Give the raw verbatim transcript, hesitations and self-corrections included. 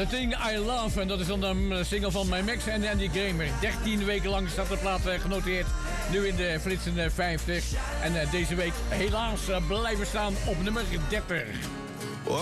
The Thing I Love. En dat is dan een single van My Max en Andy Kramer. dertien weken lang staat de plaat genoteerd. Nu in de Flitsen vijftig. En deze week helaas blijven staan op nummer dertig.